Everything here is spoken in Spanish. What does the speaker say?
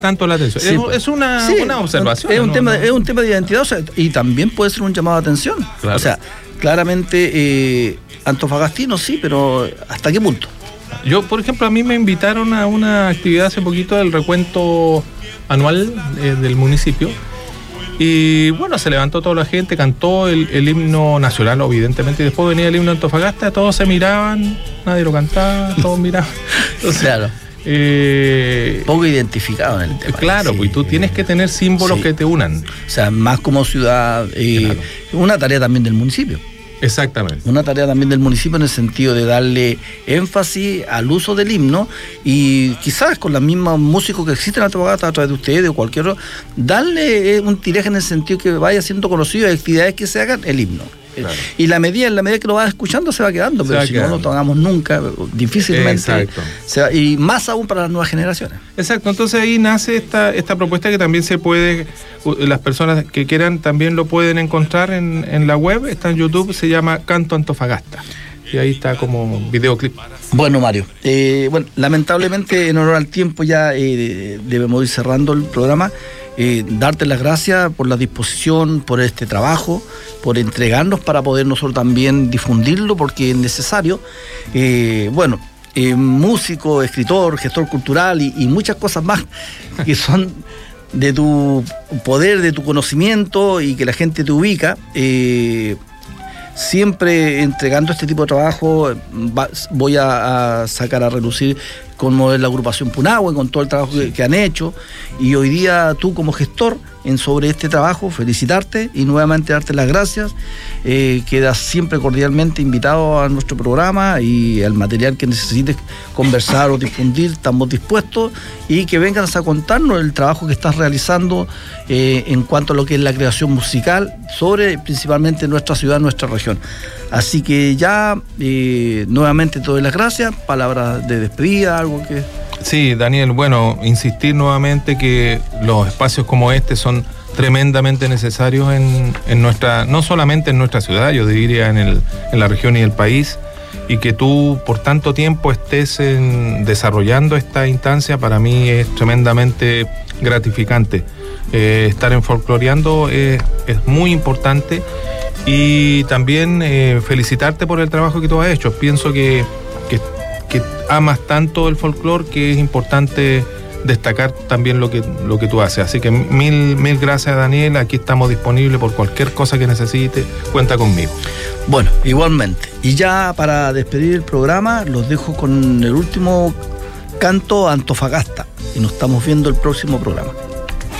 tanto la atención. Sí, es una observación. Es un tema de identidad, o sea, y también puede ser un llamado de atención. Claro. O sea, claramente antofagastino sí, pero ¿hasta qué punto? Yo, por ejemplo, a mí me invitaron a una actividad hace poquito del recuento anual del municipio. Y bueno, se levantó toda la gente, cantó el himno nacional, evidentemente, y después venía el himno de Antofagasta, todos se miraban, nadie lo cantaba, todos miraban. Entonces, claro. Poco identificado en el tema. Claro, sí, pues tú tienes que tener símbolos que te unan. O sea, más como ciudad, claro. Una tarea también del municipio. Exactamente. Una tarea también del municipio en el sentido de darle énfasis al uso del himno y quizás con los mismos músicos que existen en Antofagasta a través de ustedes o cualquier otro, darle un tiraje en el sentido que vaya siendo conocido de actividades que se hagan el himno. Claro. Y en la medida que lo vas escuchando se va quedando, pero si no lo tengamos nunca, difícilmente se va, y más aún para las nuevas generaciones. Exacto, entonces ahí nace esta propuesta que también se puede, las personas que quieran también lo pueden encontrar en la web, está en YouTube, se llama Canto Antofagasta. Y ahí está como videoclip. Bueno, Mario, lamentablemente en honor al tiempo ya debemos ir cerrando el programa. Darte las gracias por la disposición, por este trabajo, por entregarnos para poder nosotros también difundirlo, porque es necesario. Músico, escritor, gestor cultural y muchas cosas más que son de tu poder, de tu conocimiento y que la gente te ubica. Siempre entregando este tipo de trabajo voy a sacar a relucir como es la agrupación Punahou, con todo el trabajo que han hecho, y hoy día tú como gestor sobre este trabajo, felicitarte y nuevamente darte las gracias. Quedas siempre cordialmente invitado a nuestro programa y al material que necesites conversar o difundir, estamos dispuestos, y que vengas a contarnos el trabajo que estás realizando en cuanto a lo que es la creación musical sobre principalmente nuestra ciudad, nuestra región. Así que ya nuevamente te doy las gracias, palabras de despedida, algo que... Sí, Daniel, insistir nuevamente que los espacios como este son tremendamente necesarios en nuestra, no solamente en nuestra ciudad, yo diría en la región y el país, y que tú por tanto tiempo estés desarrollando esta instancia, para mí es tremendamente gratificante. Estar en Folcloreando es muy importante, y también felicitarte por el trabajo que tú has hecho. Pienso que amas tanto el folclore que es importante destacar también lo que tú haces. Así que mil gracias, Daniel. Aquí estamos disponibles por cualquier cosa que necesites. Cuenta conmigo. Bueno, igualmente. Y ya para despedir el programa, los dejo con el último canto Antofagasta. Y nos estamos viendo el próximo programa.